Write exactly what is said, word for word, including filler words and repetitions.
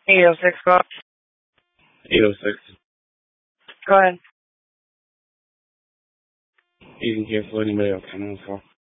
eight oh six, go. eight oh six. Go ahead. You can cancel anybody else on the call.